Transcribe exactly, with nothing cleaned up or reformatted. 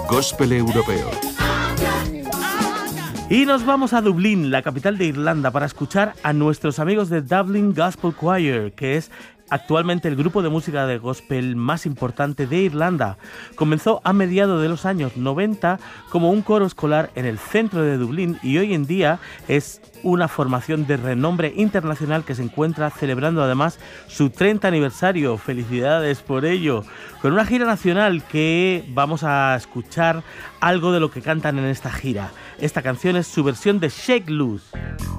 Gospel europeo. Y nos vamos a Dublín, la capital de Irlanda, para escuchar a nuestros amigos de Dublin Gospel Choir, que es actualmente el grupo de música de gospel más importante de Irlanda. Comenzó a mediados de los años noventa como un coro escolar en el centro de Dublín y hoy en día es una formación de renombre internacional que se encuentra celebrando además su treinta aniversario. Felicidades por ello. Con una gira nacional que vamos a escuchar algo de lo que cantan en esta gira. Esta canción es su versión de Shake Loose.